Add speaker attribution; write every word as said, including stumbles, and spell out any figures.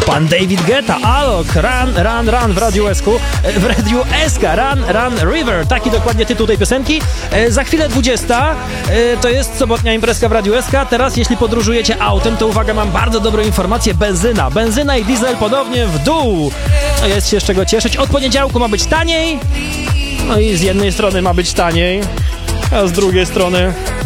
Speaker 1: Pan David Guetta, Alok, Run, Run, Run w Radiu S K, w Radiu S K, Run, Run River, taki dokładnie tytuł tej piosenki. Za chwilę dwudziesta, to jest sobotnia imprezka w Radiu S K. Teraz jeśli podróżujecie autem, to uwaga, mam bardzo dobrą informację, benzyna, benzyna i diesel podobnie w dół. No jest się z czego cieszyć, od poniedziałku ma być taniej, no i z jednej strony ma być taniej, a z drugiej strony